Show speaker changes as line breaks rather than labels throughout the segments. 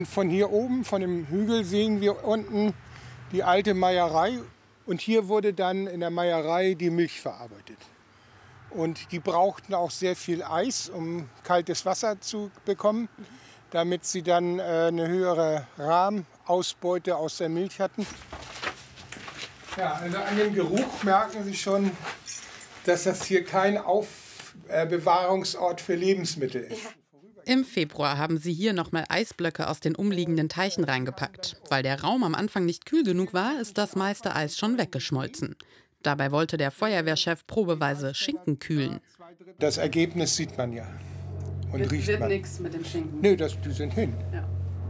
Von hier oben, von dem Hügel, sehen wir unten die alte Meierei. Und hier wurde dann in der Meierei die Milch verarbeitet. Und die brauchten auch sehr viel Eis, um kaltes Wasser zu bekommen, damit sie dann eine höhere Rahmausbeute aus der Milch hatten. Ja, also an dem Geruch merken Sie schon, dass das hier kein Aufbewahrungsort für Lebensmittel ist.
Im Februar haben sie hier nochmal Eisblöcke aus den umliegenden Teichen reingepackt. Weil der Raum am Anfang nicht kühl genug war, ist das meiste Eis schon weggeschmolzen. Dabei wollte der Feuerwehrchef probeweise Schinken kühlen.
Das Ergebnis sieht man ja und riecht man.
Wird nichts mit dem Schinken?
Nee, die sind hin.
Ja.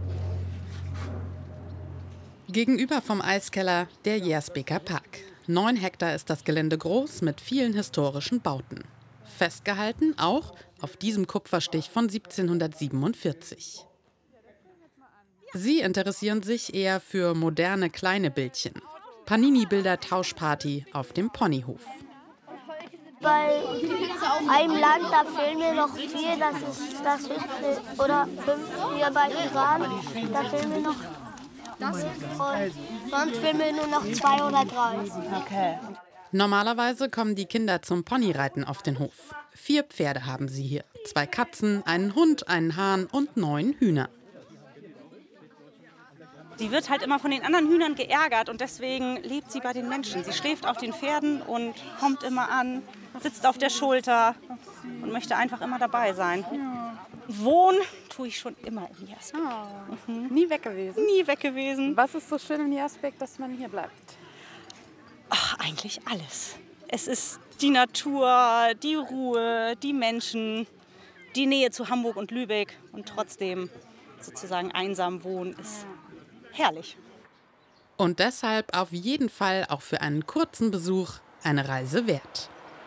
Gegenüber vom Eiskeller der Jersbeker Park. 9 Hektar ist das Gelände groß mit vielen historischen Bauten. Festgehalten auch auf diesem Kupferstich von 1747. Sie interessieren sich eher für moderne kleine Bildchen. Panini-Bilder-Tauschparty auf dem Ponyhof.
Bei einem Land, da fehlen mir noch 4, das ist das höchste, oder 5, hier bei Iran, da fehlen mir noch, und sonst fehlen mir nur noch 2 oder 3.
Okay.
Normalerweise kommen die Kinder zum Ponyreiten auf den Hof. 4 Pferde haben sie hier, 2 Katzen, einen Hund, einen Hahn und 9 Hühner.
Die wird halt immer von den anderen Hühnern geärgert und deswegen lebt sie bei den Menschen. Sie schläft auf den Pferden und kommt immer an, sitzt auf der Schulter und möchte einfach immer dabei sein. Wohnen tue ich schon immer in Jersbeek.
Nie weg gewesen?
Nie weg gewesen.
Was ist so schön in Jersbeek, dass man hier bleibt?
Ach, eigentlich alles. Es ist die Natur, die Ruhe, die Menschen, die Nähe zu Hamburg und Lübeck und trotzdem sozusagen einsam wohnen ist herrlich.
Und deshalb auf jeden Fall auch für einen kurzen Besuch eine Reise wert.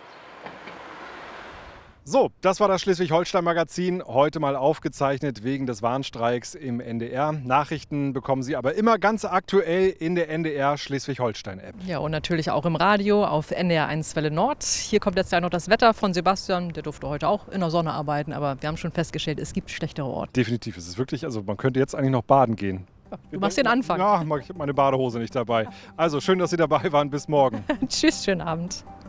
So, das war das Schleswig-Holstein-Magazin, heute mal aufgezeichnet wegen des Warnstreiks im NDR. Nachrichten bekommen Sie aber immer ganz aktuell in der NDR Schleswig-Holstein-App.
Ja, und natürlich auch im Radio auf NDR 1 Welle Nord. Hier kommt jetzt ja noch das Wetter von Sebastian. Der durfte heute auch in der Sonne arbeiten, aber wir haben schon festgestellt, es gibt schlechtere Orte.
Definitiv, es ist wirklich, also man könnte jetzt eigentlich noch baden gehen.
Du machst den Anfang.
Ja, ich habe meine Badehose nicht dabei. Also schön, dass Sie dabei waren. Bis morgen.
Tschüss, schönen Abend.